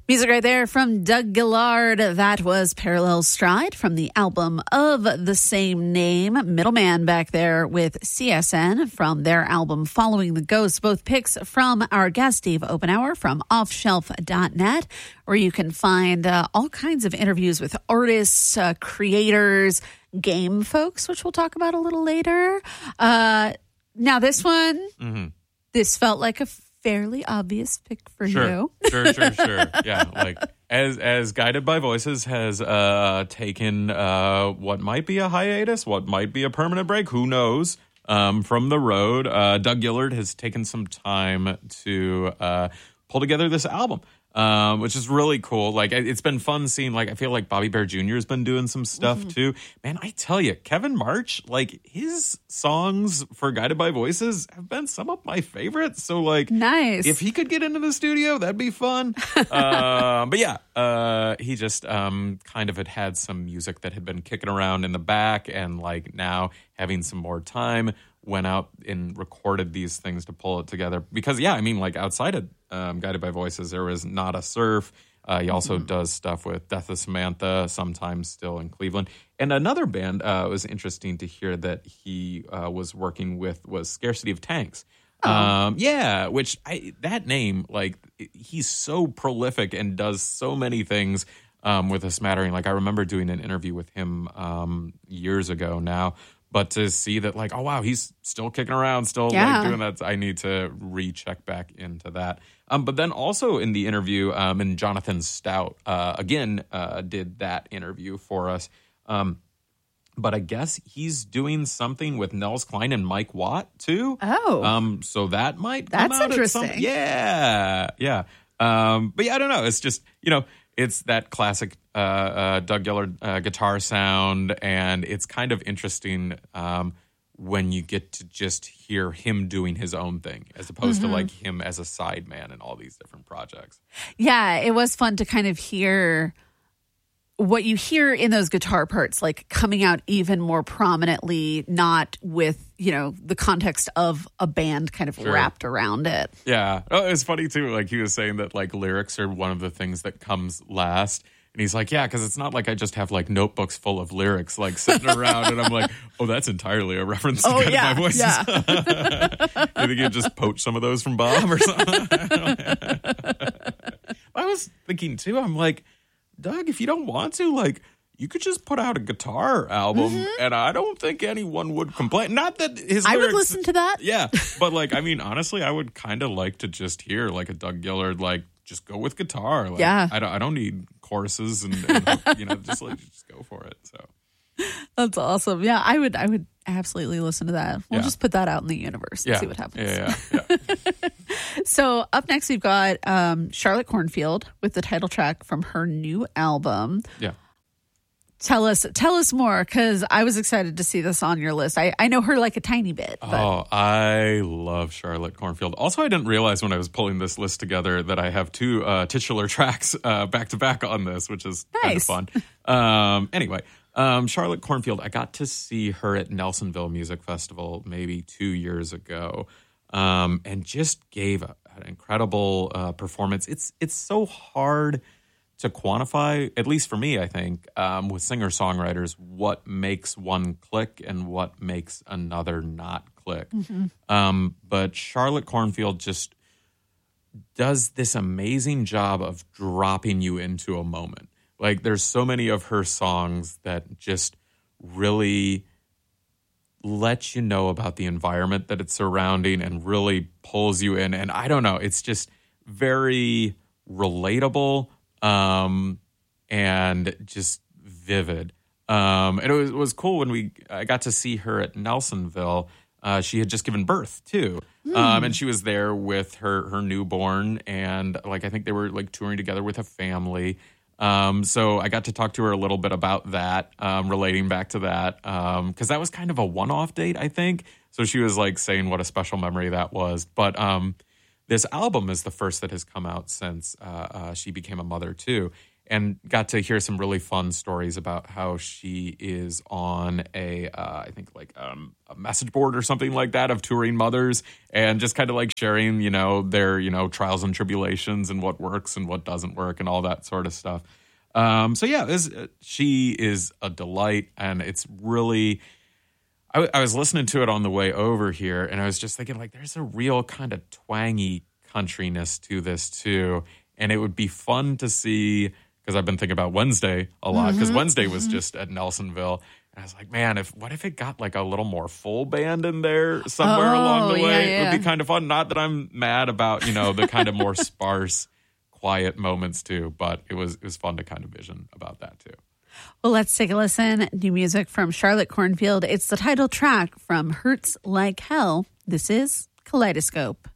Music right there from Doug Gillard. That was Parallel Stride from the album of the same name. Middleman back there with CSN from their album Following the Ghost. Both picks from our guest, Dave Openauer from offshelf.net, where you can find all kinds of interviews with artists, creators, game folks, which we'll talk about a little later. Now this one, this felt like a fairly obvious pick for you. Sure. Yeah, like as Guided by Voices has taken what might be a hiatus, what might be a permanent break, who knows, from the road. Doug Gillard has taken some time to pull together this album, which is really cool. Like, it's been fun seeing, like, I feel like Bobby Bear Jr. has been doing some stuff too. Man, I tell you, Kevin March, like, his songs for Guided by Voices have been some of my favorites. So, like, nice. If he could get into the studio, that'd be fun. But yeah, he just kind of had some music that had been kicking around in the back, and like now having some more time, went out and recorded these things to pull it together. Because, yeah, I mean, like, outside of Guided by Voices, there was Not a Surf. He also does stuff with Death of Samantha, sometimes still in Cleveland. And another band was interesting to hear that he was working with was Scarcity of Tanks. Yeah, which that name, like, he's so prolific and does so many things with a smattering. Like, I remember doing an interview with him years ago now. But to see that, like, oh, wow, he's still kicking around, still like doing that, I need to recheck back into that. But then also in the interview, and Jonathan Stout, again, did that interview for us. But I guess he's doing something with Nels Klein and Mike Watt, too. Oh. So that might come That's out interesting. At some... Yeah. But yeah, I don't know. It's just, you know, it's that classic Doug Gillard guitar sound, and it's kind of interesting when you get to just hear him doing his own thing as opposed to like him as a sideman in all these different projects. Yeah, it was fun to kind of hear what you hear in those guitar parts, like coming out even more prominently, not with, you know, the context of a band kind of wrapped around it. Yeah. Oh, it's funny too. Like, he was saying that like lyrics are one of the things that comes last. And he's like, yeah, because it's not like I just have like notebooks full of lyrics like sitting around. And I'm like, oh, that's entirely a reference to Guided by Voices. Yeah. You think you just poach some of those from Bob or something? I was thinking too, I'm like, Doug, if you don't want to, like, you could just put out a guitar album, and I don't think anyone would complain. Not that his lyrics... I would listen to that. Yeah, but, like, I mean, honestly, I would kind of like to just hear, like, a Doug Gillard, like, just go with guitar. Like, yeah. I don't need choruses and you know, just go for it, so... That's awesome. Yeah, I would absolutely listen to that. We'll just put that out in the universe and see what happens. Yeah. So up next, we've got Charlotte Cornfield with the title track from her new album. Yeah. Tell us more, because I was excited to see this on your list. I know her like a tiny bit. But. Oh, I love Charlotte Cornfield. Also, I didn't realize when I was pulling this list together that I have two titular tracks back to back on this, which is nice. Kind of fun. Anyway. Charlotte Cornfield, I got to see her at Nelsonville Music Festival maybe 2 years ago, and just gave an incredible performance. It's so hard to quantify, at least for me, I think, with singer-songwriters, what makes one click and what makes another not click. But Charlotte Cornfield just does this amazing job of dropping you into a moment. Like, there's so many of her songs that just really let you know about the environment that it's surrounding and really pulls you in. And I don't know, it's just very relatable and just vivid. And it was cool when I got to see her at Nelsonville. She had just given birth too. And she was there with her newborn, and like I think they were like touring together with a family. So I got to talk to her a little bit about that, relating back to that, because that was kind of a one-off date, I think. So she was like saying what a special memory that was. But this album is the first that has come out since she became a mother too. and got to hear some really fun stories about how she is on I think a message board or something like that of touring mothers, and just kind of like sharing, their, trials and tribulations and what works and what doesn't work and all that sort of stuff. So yeah, she is a delight, and it's really, I was listening to it on the way over here, and I was just thinking, like, there's a real kind of twangy countryness to this too, and it would be fun to see, because I've been thinking about Wednesday a lot, because Wednesday was just at Nelsonville, and I was like, man, what if it got like a little more full band in there somewhere along the way? Yeah. It would be kind of fun. Not that I'm mad about, the kind of more sparse, quiet moments too, but it was fun to kind of vision about that too. Well, let's take a listen. New music from Charlotte Cornfield. It's the title track from Hurts Like Hell. This is Kaleidoscope.